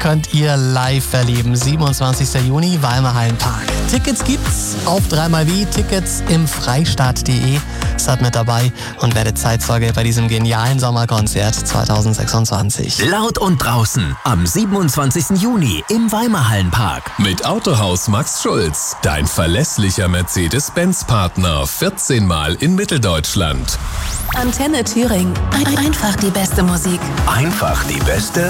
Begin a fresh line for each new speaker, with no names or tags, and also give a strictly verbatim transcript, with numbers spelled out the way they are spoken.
könnt ihr live erleben. siebenundzwanzigster Juni, Weimar Hallenpark. Tickets gibt's auf dreimal wie Tickets im Freistaat punkt de. Seid mit dabei und werdet Zeitzeuge bei diesem genialen Sommerkonzert zweitausendsechsundzwanzig.
Laut und draußen am siebenundzwanzigsten Juni im Weimar Hallenpark.
Mit Autohaus Max Schulz, dein verlässlicher Mercedes-Benz-Partner, vierzehn Mal in Mitteldeutschland.
Antenne Thüringen. Ein- Einfach die beste Musik.
Einfach die beste